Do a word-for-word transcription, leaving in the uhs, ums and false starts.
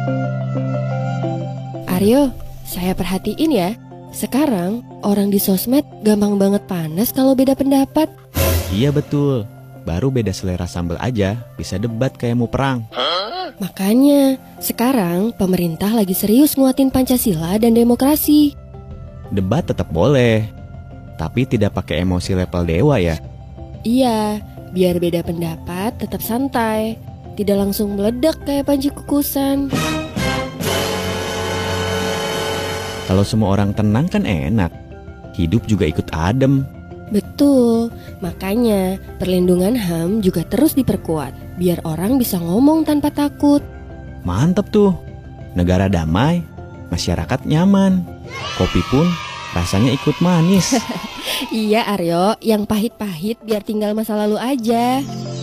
Aryo, saya perhatiin ya, sekarang orang di sosmed gampang banget panas kalau beda pendapat. Iya betul, baru beda selera sambal aja bisa debat kayak mau perang. Makanya, sekarang pemerintah lagi serius nguatin Pancasila dan demokrasi. Debat tetap boleh, tapi tidak pakai emosi level dewa ya. Iya, biar beda pendapat tetap santai, tidak langsung meledak kayak panci kukusan. Kalau semua orang tenang kan enak, hidup juga ikut adem. Betul, makanya perlindungan H A M juga terus diperkuat, biar orang bisa ngomong tanpa takut. Mantep tuh, negara damai, masyarakat nyaman, kopi pun rasanya ikut manis. Iya Aryo, yang pahit-pahit biar tinggal masa lalu aja.